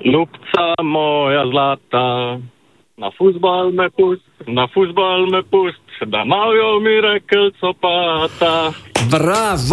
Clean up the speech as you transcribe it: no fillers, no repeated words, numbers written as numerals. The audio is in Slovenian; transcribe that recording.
Ljubca moja zlata, na fuzbal me pust, da malo mi rekel copata. Bravo!